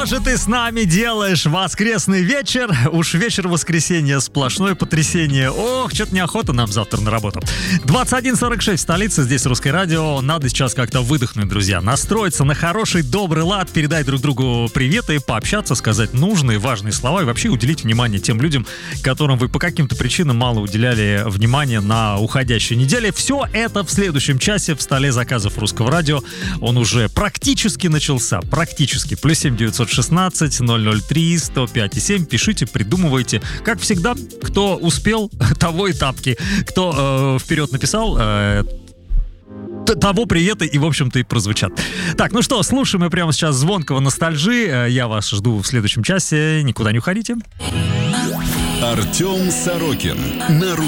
же ты с нами делаешь воскресный вечер? Уж вечер воскресенья, сплошное потрясение. Ох, что-то неохота нам завтра на работу. 21:46 в столице, здесь Русское радио. Надо сейчас как-то выдохнуть, друзья. Настроиться на хороший, добрый лад, передать друг другу приветы, пообщаться, сказать нужные, важные слова и вообще уделить внимание тем людям, которым вы по каким-то причинам мало уделяли внимания на уходящей неделе. Все это в следующем часе в столе заказов Русского радио. Он уже практически начался. Практически. +7 916 003 105 7. Пишите, придумывайте. Как всегда, кто успел, того и тапки. Кто вперед написал, того приветы и, в общем-то, и прозвучат. Так, ну что, слушаем мы прямо сейчас звонкого ностальжи. Я вас жду в следующем часе. Никуда не уходите. Артем Сорокин на